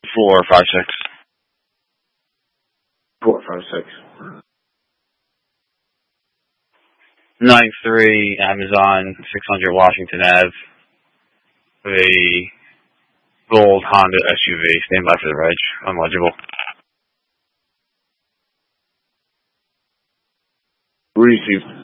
456. 456. 93 Amazon 600 Washington Ave. A gold Honda SUV. Stand by for the reg. Unlegible. Received.